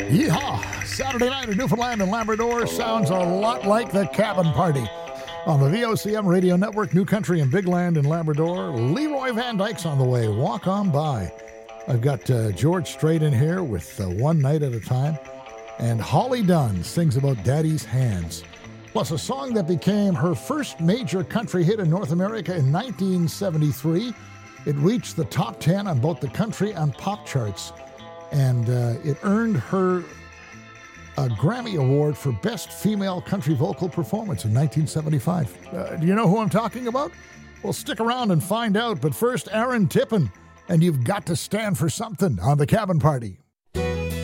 Yeehaw! Saturday night in Newfoundland and Labrador sounds a lot like the Cabin Party. On the VOCM Radio Network, New Country and Big Land in Labrador, Leroy Van Dyke's on the way. Walk on by. I've got George Strait in here with One Night at a Time. And Holly Dunn sings about Daddy's Hands. Plus a song that became her first major country hit in North America in 1973. It reached the top 10 on both the country and pop charts. And it earned her a Grammy Award for Best Female Country Vocal Performance in 1975. Do you know who I'm talking about? Well, stick around and find out. But first, Aaron Tippin, and You've Got to Stand for Something on the Cabin Party.